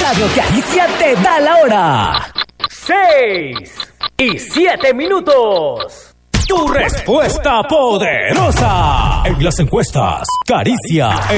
Radio Caricia te da la hora. 6:07. Tu respuesta poderosa en las encuestas. Caricia